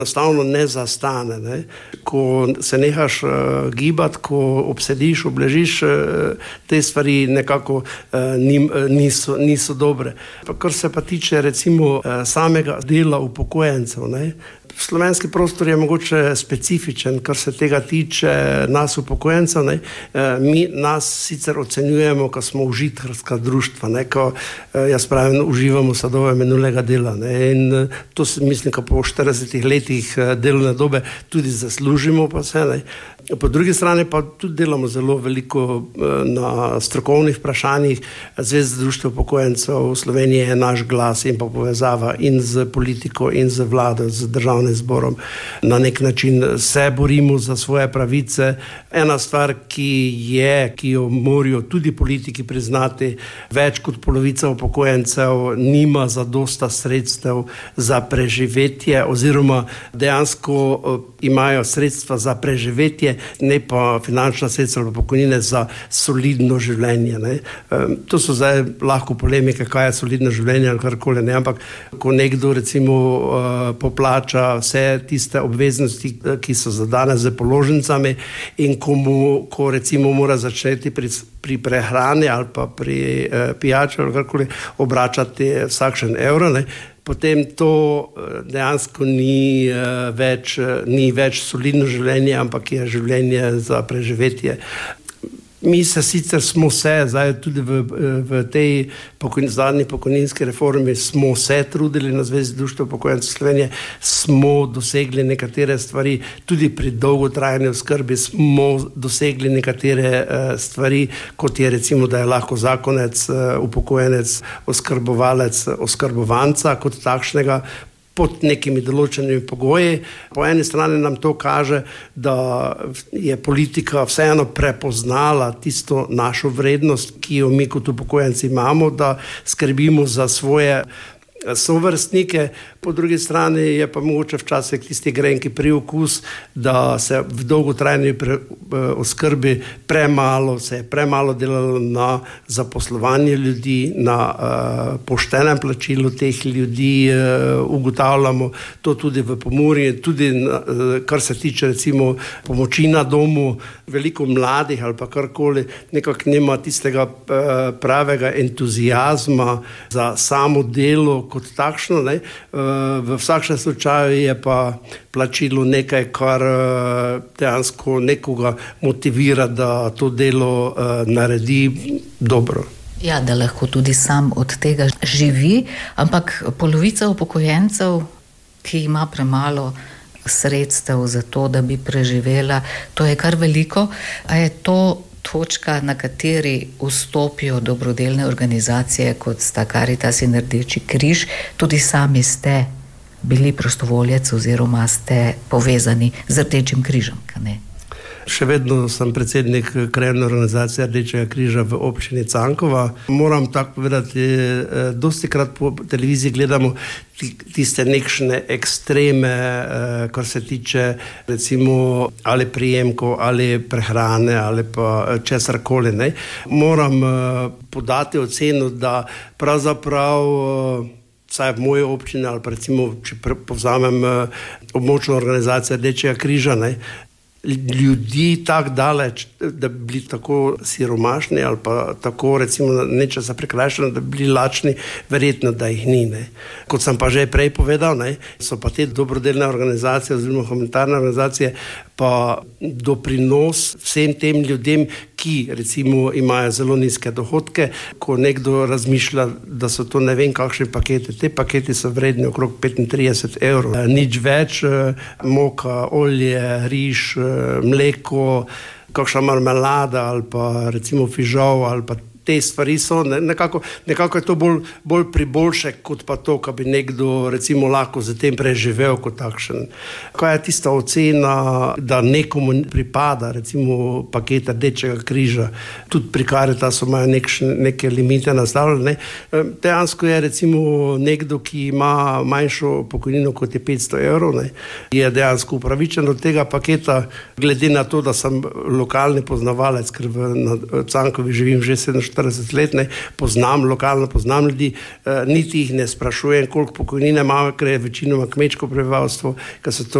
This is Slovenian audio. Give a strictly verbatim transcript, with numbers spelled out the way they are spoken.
enostavno ne zastane. Ne. Ko se nehaš uh, gibati, ko obsediš, obležiš, uh, te stvari nekako uh, nim, uh, niso, niso dobre. Pa kar se pa tiče recimo uh, samega dela upokojencev, ne. Slovenski prostor je mogoče specifičen, kar se tega tiče nas upokojencev. Ne. Mi nas sicer ocenjujemo, ko smo užitarska društva, ne, ko jaz pravim, uživamo sadove minulega dela. Ne. In to se mislim, ko po štiridesetih letih delovne dobe tudi zaslužimo pa se. Ne. Po drugi strani pa tudi delamo zelo veliko na strokovnih vprašanjih. Zveza društev upokojencev Slovenije je naš glas in pa povezava in z politiko in z vlado, z državnim zborom. Na nek način se borimo za svoje pravice. Ena stvar, ki je, ki jo morajo tudi politiki priznati, več kot polovica upokojencev nima zadosta sredstev za preživetje oziroma dejansko imajo sredstva za preživetje, ne pa finančna sredstva ali pokojnine za solidno življenje. Ne. To so zdaj lahko polemike, kaj je solidno življenje ali karkoli, ne, ampak ko nekdo recimo poplača vse tiste obveznosti, ki so zadane z položnicami in ko, mu, ko recimo mora začeti pri, pri prehrani ali pa pri eh, pijači ali karkoli obračati vsakšen evro, ne, potem to dejansko ni več, ni več solidno življenje, ampak je življenje za preživetje. Mi se sicer smo se, zdaj tudi v, v tej pokojni, zadnji pokojninski reformi smo se trudili na Zvezi društev upokojencev Slovenije, smo dosegli nekatere stvari, tudi pri dolgotrajni oskrbi smo dosegli nekatere uh, stvari, kot je recimo, da je lahko zakonec, uh, upokojenec, oskrbovalec, oskrbovanca kot takšnega, pod nekimi določenimi pogoji. Po eni strani nam to kaže, da je politika vseeno prepoznala tisto našo vrednost, ki jo mi kot upokojenci imamo, da skrbimo za svoje sovrstnike. Po drugi strani je pa mogoče včasih tisti grenki priokus, da se v dolgotrajni pre, oskrbi premalo, se je premalo delalo na zaposlovanje ljudi, na uh, poštenem plačilu teh ljudi, uh, ugotavljamo to tudi v Pomurju, tudi na, uh, kar se tiče recimo pomoči na domu, veliko mladih ali pa karkoli, nekako nima tistega uh, pravega entuzijazma za samo delo kot takšno, ne. Uh, V vsakšnem slučaju je pa plačilo nekaj, kar dejansko nekoga motivira, da to delo naredi dobro. Ja, da lahko tudi sam od tega živi, ampak polovica upokojencev, ki ima premalo sredstev za to, da bi preživela, to je kar veliko. A je to točka, na kateri vstopijo dobrodelne organizacije, kot sta Karitas in Rdeči križ? Tudi sami ste bili prostovoljec oziroma ste povezani z Rdečim križem, kaj ne? Še vedno sem predsednik krajevne organizacije Rdečega križa v občini Cankova. Moram tako povedati, dosti krat po televiziji gledamo tiste nekšne ekstreme, kar se tiče recimo ali prijemkov, ali prehrane, ali pa česarkoli. Ne. Moram podati oceno, da pravzaprav vsaj v moji občini, ali pa recimo, če povzamem območno organizacijo Rdečega križa, ne, ljudi tako daleč, da bi bili tako siromašni ali pa tako recimo nečesa prikrajšani, da bi bili lačni, verjetno, da jih ni. Ne. Kot sem pa že prej povedal, ne, so pa te dobrodelne organizacije oziroma humanitarne organizacije pa doprinos vsem tem ljudem, ki recimo imajo zelo nizke dohodke. Ko nekdo razmišlja, da so to ne vem kakšni paketi, te paketi so vredni okrog petintrideset evrov. Nič več, moka, olje, riž, mleko, kakšna marmelada ali pa recimo fižol ali pa te stvari so, ne, nekako, nekako je to bolj, bolj priboljšek, kot pa to, ko bi nekdo recimo lahko z tem preživel kot takšen. Kaj je tista ocena, da nekomu pripada recimo paket Rdečega križa, tudi pri Karitasu imajo nekšne, neke limite nastavljene. Dejansko je recimo nekdo, ki ima manjšo pokojnino kot je petsto evrov, ne, je dejansko upravičen do tega paketa, glede na to, da sem lokalni poznavalec, ker v Cankovi živim že sedeminštirideset štirideset let, ne, poznam lokalno, poznam ljudi, niti jih ne sprašujem, koliko pokojnine imajo, ker je večinoma kmečko prebivalstvo, ker so to